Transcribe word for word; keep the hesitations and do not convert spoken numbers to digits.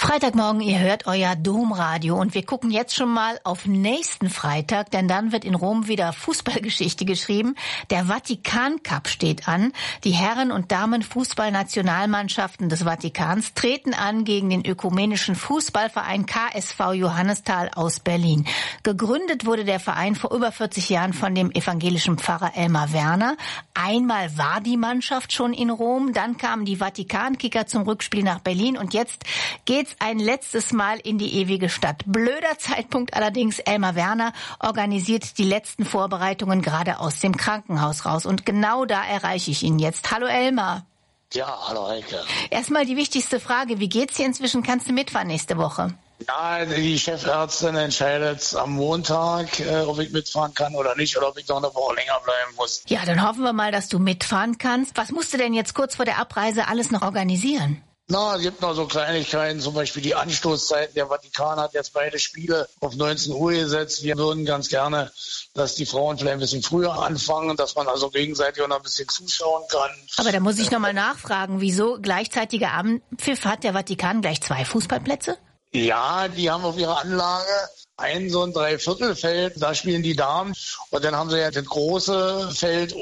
Freitagmorgen, ihr hört euer Domradio und wir gucken jetzt schon mal auf nächsten Freitag, denn dann wird in Rom wieder Fußballgeschichte geschrieben. Der Vatikan Cup steht an. Die Herren- und Damen-Fußballnationalmannschaften des Vatikans treten an gegen den ökumenischen Fußballverein K S V Johannisthal aus Berlin. Gegründet wurde der Verein vor über vierzig Jahren von dem evangelischen Pfarrer Elmar Werner. Einmal war die Mannschaft schon in Rom, dann kamen die Vatikankicker zum Rückspiel nach Berlin und jetzt geht's ein letztes Mal in die ewige Stadt. Blöder Zeitpunkt allerdings. Elmar Werner organisiert die letzten Vorbereitungen gerade aus dem Krankenhaus raus. Und genau da erreiche ich ihn jetzt. Hallo Elmar. Ja, hallo Heike. Erstmal die wichtigste Frage. Wie geht's dir inzwischen? Kannst du mitfahren nächste Woche? Ja, die Chefärztin entscheidet am Montag, äh, ob ich mitfahren kann oder nicht, oder ob ich noch eine Woche länger bleiben muss. Ja, dann hoffen wir mal, dass du mitfahren kannst. Was musst du denn jetzt kurz vor der Abreise alles noch organisieren? Na, es gibt noch so Kleinigkeiten, zum Beispiel die Anstoßzeiten. Der Vatikan hat jetzt beide Spiele auf neunzehn Uhr gesetzt. Wir würden ganz gerne, dass die Frauen vielleicht ein bisschen früher anfangen, dass man also gegenseitig auch noch ein bisschen zuschauen kann. Aber da muss ich nochmal nachfragen, wieso gleichzeitiger Abendpfiff hat der Vatikan gleich zwei Fußballplätze? Ja, die haben auf ihrer Anlage ein so ein Dreiviertelfeld, da spielen die Damen. Und dann haben sie ja das große Feld